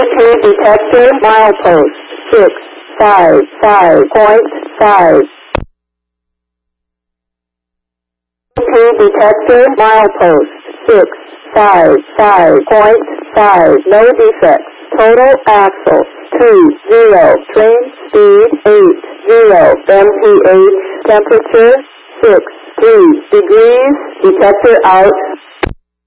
detector, milepost 655.5. Detector, milepost 655.5. No defects. Total axle 20. Train speed 80. MPH temperature 63 degrees. Detector out.